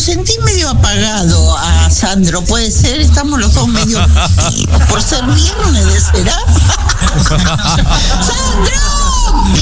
sentí medio apagado a Sandro, puede ser, estamos los dos medio por ser viernes, ¿será? ¡Sandro!